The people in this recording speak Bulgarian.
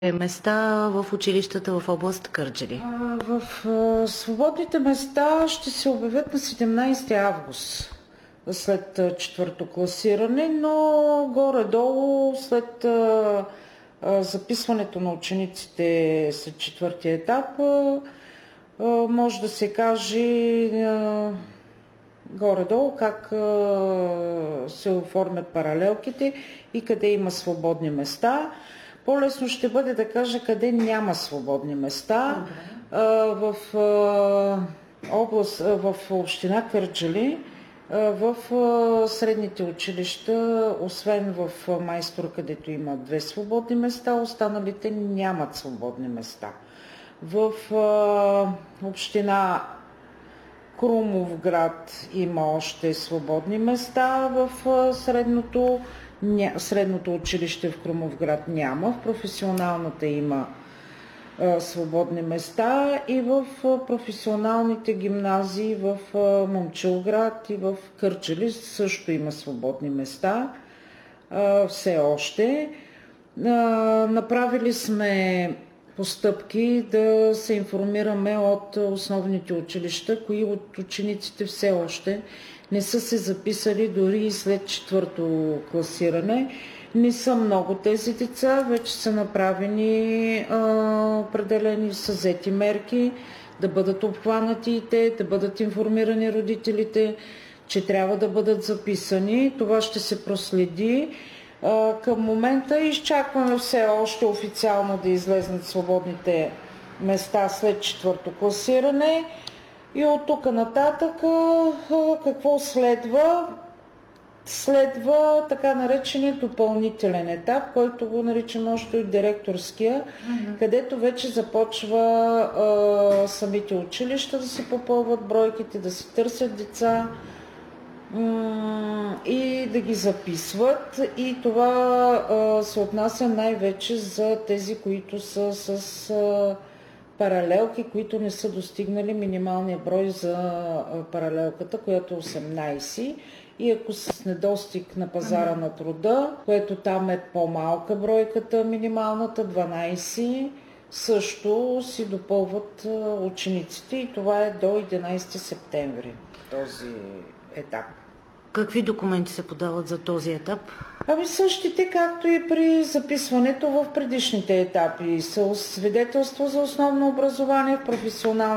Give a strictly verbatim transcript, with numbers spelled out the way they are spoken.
места в училищата в област Кърджали? А, В а, свободните места ще се обявят на седемнадесети август след а, четвърто класиране, но горе-долу след а, а, записването на учениците след четвъртия етап а, а, може да се каже а, горе-долу как а, се оформят паралелките и къде има свободни места. По-лесно ще бъде да кажа къде няма свободни места. А, в а, област, а, в община Кърджали, а, в а, средните училища, освен в а, Майстор, където има две свободни места, останалите нямат свободни места. В а, община Крумовград има още свободни места, в а, средното Ня, средното училище в Крумовград няма, в професионалната има а, свободни места и в а, професионалните гимназии в а, Момчилград и в Кърджали също има свободни места а, все още. А, направили сме постъпки да се информираме от основните училища, кои от учениците все още не са се записали дори и след четвърто класиране. Не са много тези деца, вече са направени а, определени, са взети мерки да бъдат обхванати и те, да бъдат информирани родителите, че трябва да бъдат записани. Това ще се проследи. А, към момента изчакваме все още официално да излезнат свободните места след четвърто класиране. И от тук нататък какво следва? Следва така наречения допълнителен етап, който го наричаме още и директорския, mm-hmm. където вече започва а, самите училища да си попълват бройките, да си търсят деца м- и да ги записват. И това а, се отнася най-вече за тези, които са с а, паралелки, които не са достигнали минималния брой за паралелката, която е осемнадесет. И ако с недостиг на пазара на труда, което там е по-малка бройката, минималната дванадесет, също си допълват учениците и това е до единадесети септември този етап. Какви документи се подават за този етап? Ами същите, както и при записването в предишните етапи. Са свидетелство за основно образование в професионално